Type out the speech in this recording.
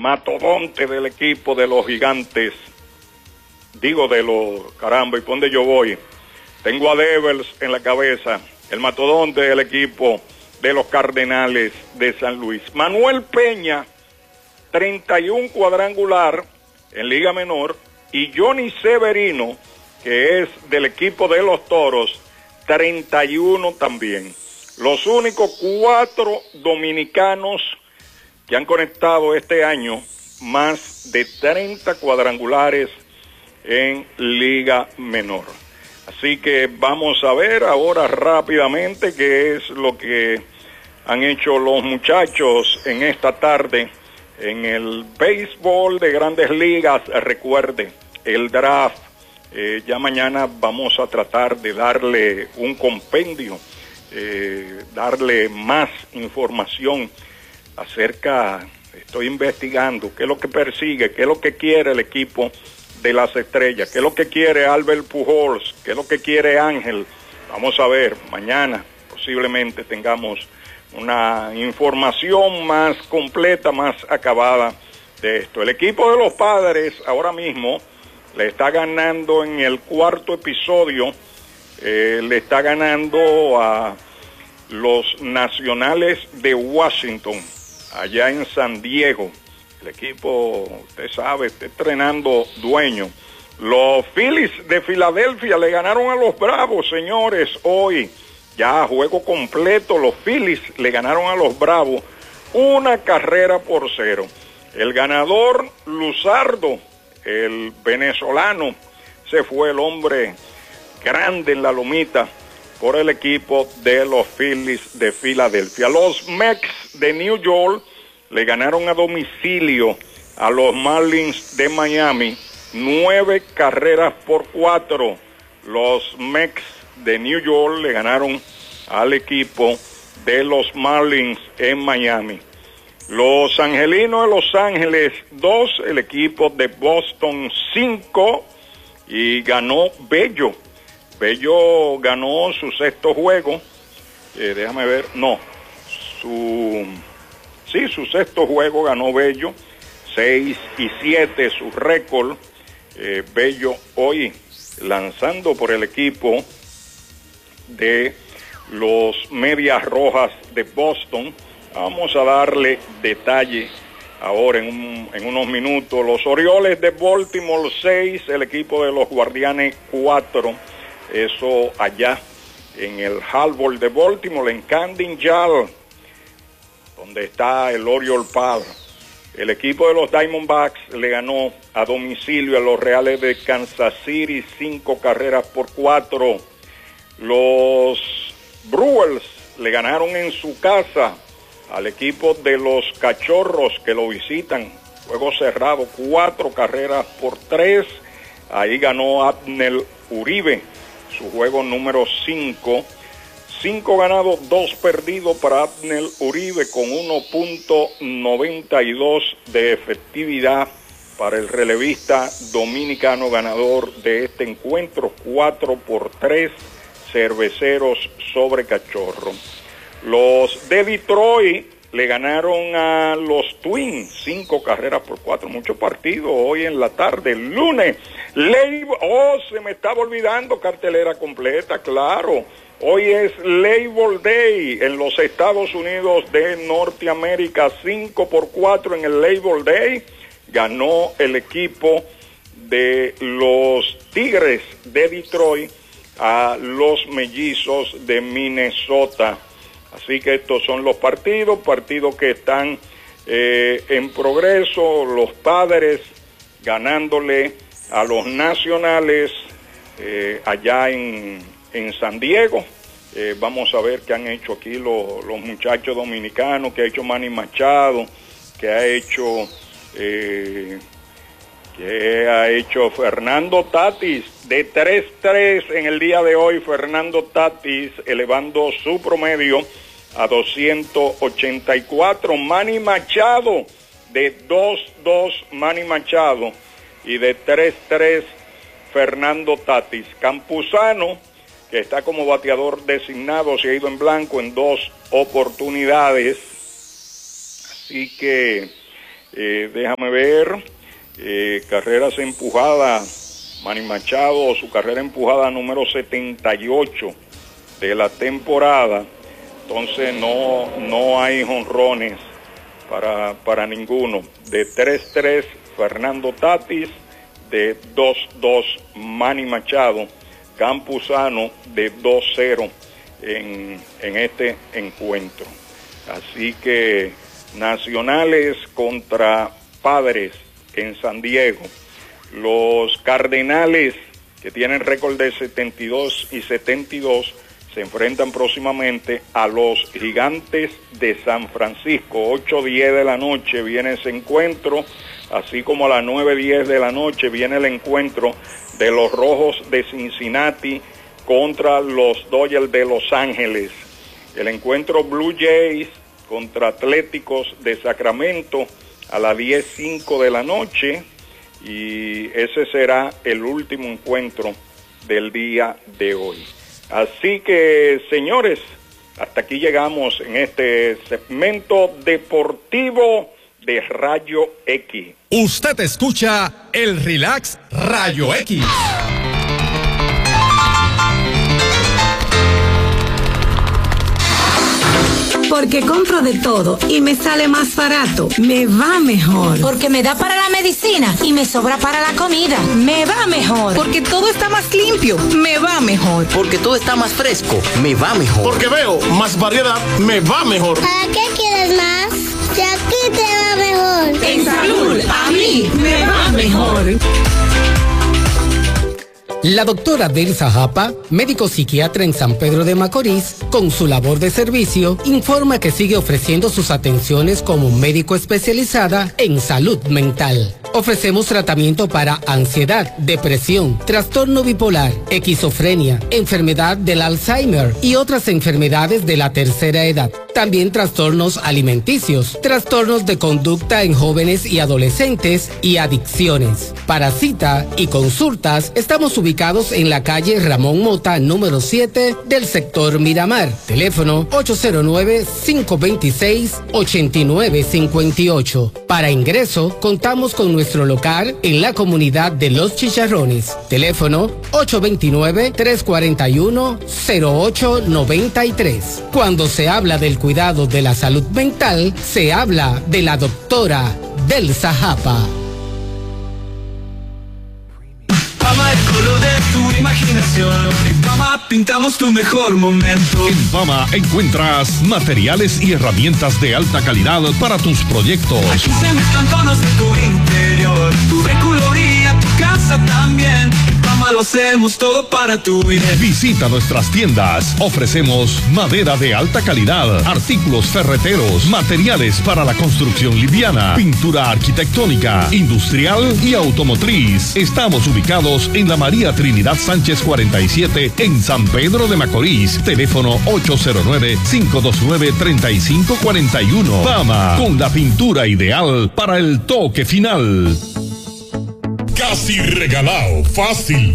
mastodonte del equipo de los Gigantes, digo de los, caramba, ¿y por dónde yo voy? Tengo a Devers en la cabeza, el mastodonte del equipo de los Cardenales de San Luis. Manuel Peña, 31 cuadrangular en Liga Menor, y Johnny Severino, que es del equipo de los Toros, 31 también. Los únicos 4 dominicanos que han conectado este año más de 30 cuadrangulares en Liga Menor. Así que vamos a ver ahora rápidamente qué es lo que han hecho los muchachos en esta tarde en el béisbol de Grandes Ligas. Recuerde, el draft, ya mañana vamos a tratar de darle un compendio, darle más información acerca, estoy investigando qué es lo que persigue, qué es lo que quiere el equipo de las Estrellas, qué es lo que quiere Albert Pujols, qué es lo que quiere Ángel. Vamos a ver, mañana posiblemente tengamos una información más completa, más acabada de esto. El equipo de los Padres ahora mismo le está ganando en el cuarto episodio, le está ganando a los Nacionales de Washington, allá en San Diego. El equipo, usted sabe, está entrenando dueño. Los Phillies de Filadelfia le ganaron a los Bravos, señores, hoy. Ya juego completo, los Phillies le ganaron a los Bravos 1-0. El ganador, Luzardo, el venezolano, se fue el hombre grande en la lomita por el equipo de los Phillies de Filadelfia. Los Mets de New York le ganaron a domicilio a los Marlins de Miami 9-4. Los Mets de New York le ganaron al equipo de los Marlins en Miami. Los Angelinos de Los Ángeles 2, el equipo de Boston 5, y ganó Bello. Bello ganó su sexto juego, déjame ver, no, su sexto juego ganó Bello, 6-7 su récord. Bello hoy lanzando por el equipo de los Medias Rojas de Boston. Vamos a darle detalle ahora en unos minutos. Los Orioles de Baltimore 6, el equipo de los Guardianes 4, eso allá en el Harbor de Baltimore, en Camden Yards, donde está el Oriole Park. El equipo de los Diamondbacks le ganó a domicilio a los Reales de Kansas City 5-4. Los Brewers le ganaron en su casa al equipo de los Cachorros que lo visitan, juego cerrado, 4-3. Ahí ganó Abner Uribe su juego número 5. 5 ganados, 2 perdidos para Abner Uribe, con 1.92 de efectividad para el relevista dominicano ganador de este encuentro. 4-3 Cerveceros sobre Cachorro. Los de Detroit le ganaron a los Twins 5-4. Mucho partido hoy en la tarde, el lunes. Se me estaba olvidando, cartelera completa, claro. Hoy es Labor Day en los Estados Unidos de Norteamérica, 5-4 en el Labor Day. Ganó el equipo de los Tigres de Detroit a los Mellizos de Minnesota. Así que estos son los partidos que están en progreso. Los Padres ganándole a los Nacionales allá en San Diego. Vamos a ver qué han hecho aquí los muchachos dominicanos, qué ha hecho Manny Machado, qué ha hecho Fernando Tatis, de 3-3 en el día de hoy. Fernando Tatis elevando su promedio a 284. Manny Machado de 2-2, Manny Machado, y de 3-3 Fernando Tatis. Campuzano, que está como bateador designado, se ha ido en blanco en 2 oportunidades. Así que Déjame ver, carreras empujadas, Manny Machado, su carrera empujada número 78 de la temporada. Entonces no hay jonrones para ninguno. De 3-3 Fernando Tatis, de 2-2 Manny Machado, Campuzano de 2-0 en este encuentro. Así que Nacionales contra Padres en San Diego. Los Cardenales, que tienen récord de 72 y 72, se enfrentan próximamente a los Gigantes de San Francisco. 8:10 de la noche viene ese encuentro, así como a las 9:10 de la noche viene el encuentro de los Rojos de Cincinnati contra los Dodgers de Los Ángeles. El encuentro Blue Jays contra Atléticos de Sacramento a las 10:05 de la noche, y ese será el último encuentro del día de hoy. Así que, señores, hasta aquí llegamos en este segmento deportivo de Rayo X. Usted escucha el Relax Rayo X. Porque compro de todo y me sale más barato, me va mejor. Porque me da para la medicina y me sobra para la comida, me va mejor. Porque todo está más limpio, me va mejor. Porque todo está más fresco, me va mejor. Porque veo más variedad, me va mejor. ¿Para qué quieres más? Si aquí te va mejor. En salud, a mí me va mejor. La doctora Delsa Japa, médico psiquiatra en San Pedro de Macorís, con su labor de servicio, informa que sigue ofreciendo sus atenciones como médico especializada en salud mental. Ofrecemos tratamiento para ansiedad, depresión, trastorno bipolar, esquizofrenia, enfermedad del Alzheimer y otras enfermedades de la tercera edad. También trastornos alimenticios, trastornos de conducta en jóvenes y adolescentes y adicciones. Para cita y consultas, estamos ubicados en la calle Ramón Mota, número 7 del sector Miramar. Teléfono 809-526-8958. Para ingreso, contamos con nuestro local en la comunidad de Los Chicharrones. Teléfono 829-341-0893. Cuando se habla del cuidado de la salud mental, se habla de la doctora Delsa Japa. Fama, el color de tu imaginación. En Fama pintamos tu mejor momento. En Fama encuentras materiales y herramientas de alta calidad para tus proyectos. Aquí se mezclan tonos de tu interior, tu recoloría, tu casa también. En Fama lo hacemos todo para tu bien. Visita nuestras tiendas. Ofrecemos madera de alta calidad, artículos ferreteros, materiales para la construcción liviana, pintura arquitectónica, industrial y automotriz. Estamos ubicados en la María Trinidad Sánchez 47 en San Pedro de Macorís. Teléfono 809-529-3541. Fama, con la pintura ideal para el toque final. Casi regalado, fácil.